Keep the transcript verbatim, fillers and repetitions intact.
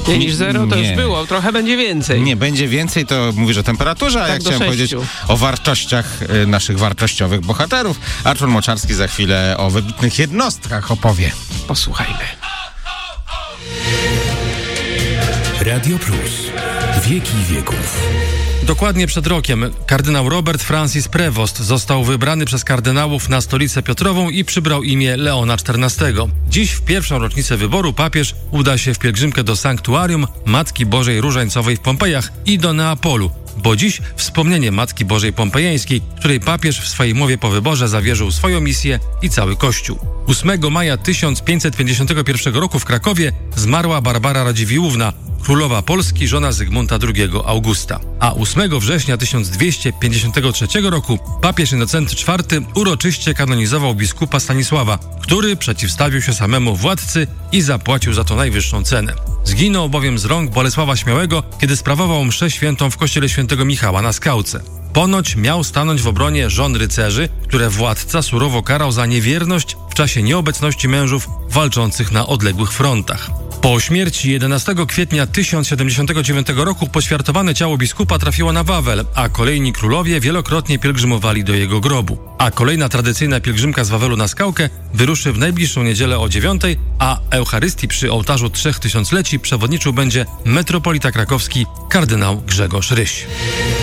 Nie niż zero to nie. już było, trochę będzie więcej. Nie, będzie więcej, to mówisz o temperaturze, a Tak, ja do chciałem sześciu. powiedzieć o wartościach y, naszych wartościowych bohaterów. Artur Moczarski za chwilę o wybitnych jednostkach opowie. Posłuchajmy. Radio Plus. Wieki wieków. Dokładnie przed rokiem kardynał Robert Francis Prevost został wybrany przez kardynałów na stolicę Piotrową i przybrał imię Leona czternastego. Dziś w pierwszą rocznicę wyboru papież uda się w pielgrzymkę do sanktuarium Matki Bożej Różańcowej w Pompejach i do Neapolu, bo dziś wspomnienie Matki Bożej Pompejańskiej, której papież w swojej mowie po wyborze zawierzył swoją misję i cały Kościół. ósmego maja tysiąc pięćset pięćdziesiątego pierwszego roku w Krakowie zmarła Barbara Radziwiłłówna, królowa Polski, żona Zygmunta drugiego Augusta. A ósmego września tysiąc dwieście pięćdziesiątego trzeciego roku papież Innocenty czwarty uroczyście kanonizował biskupa Stanisława, który przeciwstawił się samemu władcy i zapłacił za to najwyższą cenę. Zginął bowiem z rąk Bolesława Śmiałego, kiedy sprawował mszę świętą w kościele świętego Michała na Skałce. Ponoć miał stanąć w obronie żon rycerzy, które władca surowo karał za niewierność w czasie nieobecności mężów walczących na odległych frontach. Po śmierci jedenastego kwietnia tysiąc siedemdziesiątego dziewiątego roku poćwiartowane ciało biskupa trafiło na Wawel, a kolejni królowie wielokrotnie pielgrzymowali do jego grobu. A kolejna tradycyjna pielgrzymka z Wawelu na Skałkę wyruszy w najbliższą niedzielę o dziewiątej, a Eucharystii przy ołtarzu Trzech Tysiącleci przewodniczył będzie metropolita krakowski kardynał Grzegorz Ryś.